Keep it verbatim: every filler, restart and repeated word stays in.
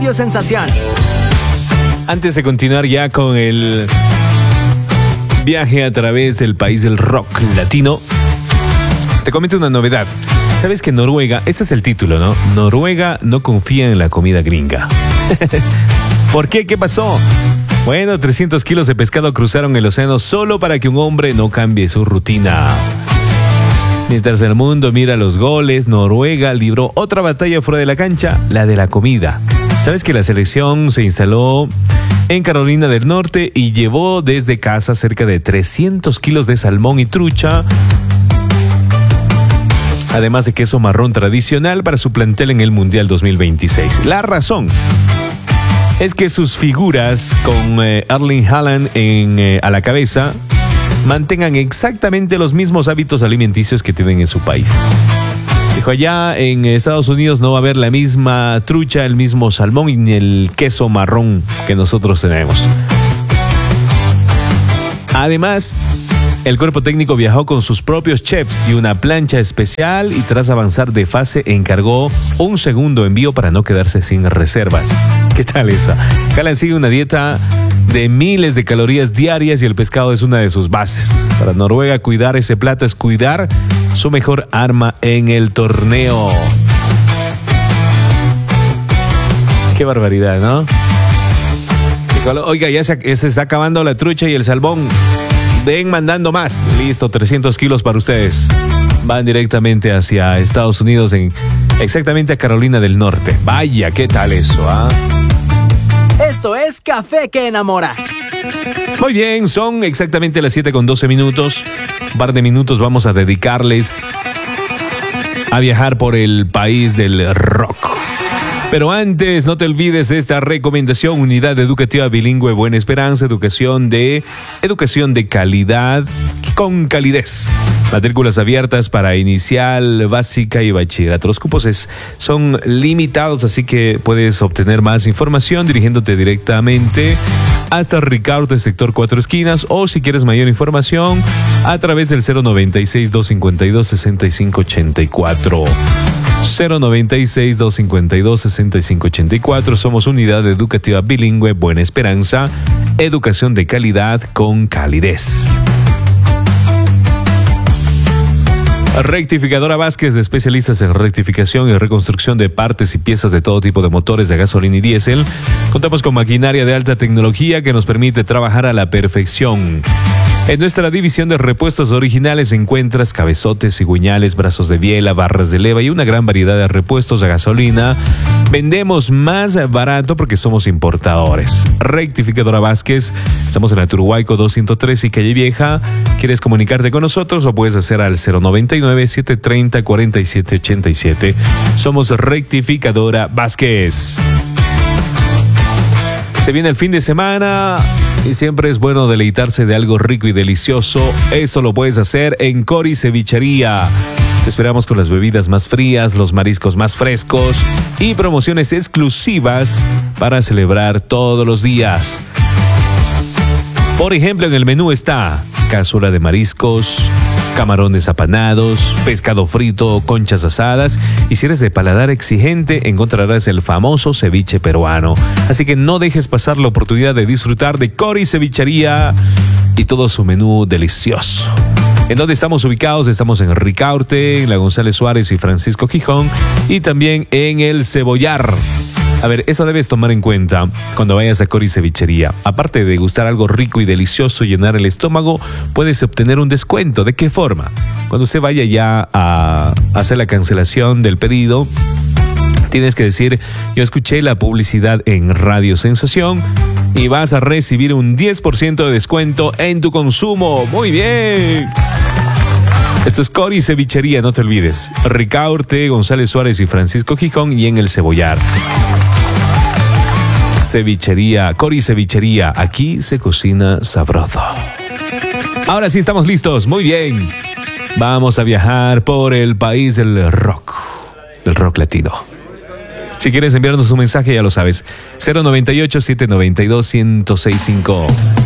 Sensación. Antes de continuar ya con el viaje a través del país del rock latino, te comento una novedad. ¿Sabes que Noruega, ese es el título, ¿no? Noruega no confía en la comida gringa. ¿Por qué? ¿Qué pasó? Bueno, trescientos kilos de pescado cruzaron el océano solo para que un hombre no cambie su rutina. Mientras el mundo mira los goles, Noruega libró otra batalla fuera de la cancha, la de la comida. ¿Sabes que la selección se instaló en Carolina del Norte y llevó desde casa cerca de trescientos kilos de salmón y trucha, además de queso marrón tradicional para su plantel en el Mundial dos mil veintiséis? La razón es que sus figuras, con eh, Erling Haaland en, eh, a la cabeza, mantengan exactamente los mismos hábitos alimenticios que tienen en su país. Dijo, allá en Estados Unidos no va a haber la misma trucha, el mismo salmón ni el queso marrón que nosotros tenemos. Además, el cuerpo técnico viajó con sus propios chefs y una plancha especial, y tras avanzar de fase encargó un segundo envío para no quedarse sin reservas. ¿Qué tal esa? Haaland sigue una dieta de miles de calorías diarias y el pescado es una de sus bases. Para Noruega, cuidar ese plato es cuidar su mejor arma en el torneo. Qué barbaridad, ¿no? Oiga, ya se, se está acabando la trucha y el salmón. Ven mandando más. Listo, trescientos kilos para ustedes. Van directamente hacia Estados Unidos, en exactamente a Carolina del Norte. Vaya, ¿qué tal eso, ah? Esto es Café que Enamora. Muy bien, son exactamente las siete con doce minutos. Un par de minutos vamos a dedicarles a viajar por el país del rock. Pero antes, no te olvides de esta recomendación: Unidad Educativa Bilingüe Buena Esperanza, educación de, educación de calidad con calidez. Matrículas abiertas para inicial, básica y bachillerato. Los cupos es, son limitados, así que puedes obtener más información dirigiéndote directamente hasta Ricaurte, sector Cuatro Esquinas, o si quieres mayor información a través del cero noventa y seis, doscientos cincuenta y dos, sesenta y cinco ochenta y cuatro. cero noventa y seis, doscientos cincuenta y dos, sesenta y cinco ochenta y cuatro. Somos Unidad Educativa Bilingüe Buena Esperanza, educación de calidad con calidez. Rectificadora Vázquez, de especialistas en rectificación y reconstrucción de partes y piezas de todo tipo de motores de gasolina y diésel. Contamos con maquinaria de alta tecnología que nos permite trabajar a la perfección. En nuestra división de repuestos originales encuentras cabezotes, cigüeñales, brazos de biela, barras de leva y una gran variedad de repuestos a gasolina. Vendemos más barato porque somos importadores. Rectificadora Vázquez, estamos en la Turuhuayco doscientos tres y Calle Vieja. ¿Quieres comunicarte con nosotros? Lo puedes hacer al cero noventa y nueve, setecientos treinta, cuarenta y siete ochenta y siete. Somos Rectificadora Vázquez. Se viene el fin de semana y siempre es bueno deleitarse de algo rico y delicioso. Eso lo puedes hacer en Cori Cevichería. Te esperamos con las bebidas más frías, los mariscos más frescos y promociones exclusivas para celebrar todos los días. Por ejemplo, en el menú está cazuela de mariscos, camarones apanados, pescado frito, conchas asadas, y si eres de paladar exigente encontrarás el famoso ceviche peruano. Así que no dejes pasar la oportunidad de disfrutar de Cori Cevichería y todo su menú delicioso. ¿En dónde estamos ubicados? Estamos en Ricaurte, en la González Suárez y Francisco Gijón, y también en el Cebollar. A ver, eso debes tomar en cuenta cuando vayas a Cori Cevichería. Aparte de degustar algo rico y delicioso y llenar el estómago, puedes obtener un descuento. ¿De qué forma? Cuando usted vaya ya a hacer la cancelación del pedido, tienes que decir: yo escuché la publicidad en Radio Sensación, y vas a recibir un diez por ciento de descuento en tu consumo. ¡Muy bien! Esto es Cori Cevichería, no te olvides. Ricaurte, González Suárez y Francisco Gijón, y en el Cebollar. Cevichería, Cori Cevichería, aquí se cocina sabroso. Ahora sí estamos listos, muy bien. Vamos a viajar por el país del rock, del rock latino. Si quieres enviarnos un mensaje, ya lo sabes, cero noventa y ocho, setecientos noventa y dos, ciento sesenta y cinco.